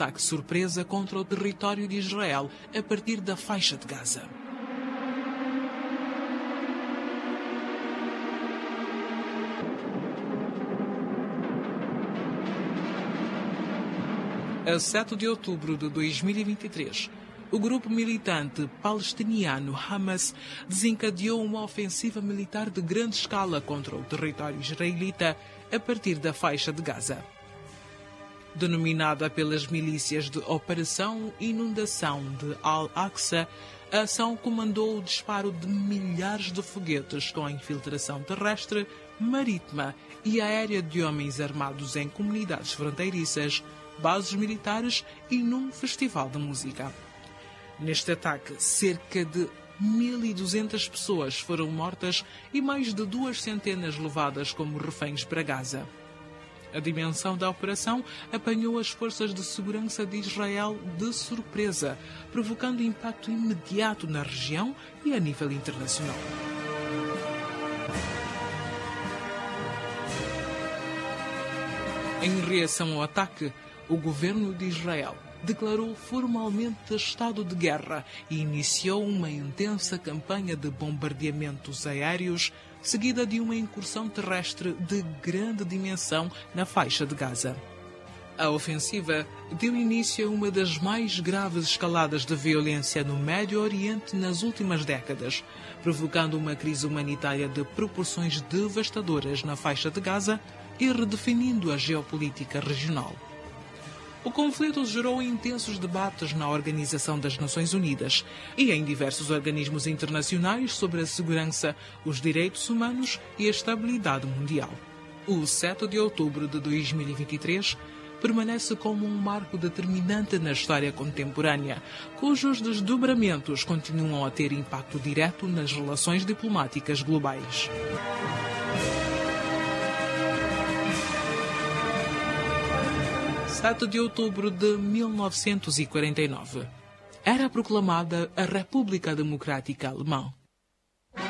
ataque surpresa contra o território de Israel a partir da faixa de Gaza. A 7 de outubro de 2023, o grupo militante palestiniano Hamas desencadeou uma ofensiva militar de grande escala contra o território israelita a partir da faixa de Gaza. Denominada pelas milícias de Operação Inundação de Al-Aqsa, a ação comandou o disparo de milhares de foguetes com a infiltração terrestre, marítima e aérea de homens armados em comunidades fronteiriças, bases militares e num festival de música. Neste ataque, cerca de 1.200 pessoas foram mortas e mais de 200 levadas como reféns para Gaza. A dimensão da operação apanhou as forças de segurança de Israel de surpresa, provocando impacto imediato na região e a nível internacional. Em reação ao ataque, o governo de Israel declarou formalmente estado de guerra e iniciou uma intensa campanha de bombardeamentos aéreos, seguida de uma incursão terrestre de grande dimensão na faixa de Gaza. A ofensiva deu início a uma das mais graves escaladas de violência no Médio Oriente nas últimas décadas, provocando uma crise humanitária de proporções devastadoras na faixa de Gaza e redefinindo a geopolítica regional. O conflito gerou intensos debates na Organização das Nações Unidas e em diversos organismos internacionais sobre a segurança, os direitos humanos e a estabilidade mundial. O 7 de outubro de 2023 permanece como um marco determinante na história contemporânea, cujos desdobramentos continuam a ter impacto direto nas relações diplomáticas globais. 7 de outubro de 1949. Era proclamada a República Democrática Alemã.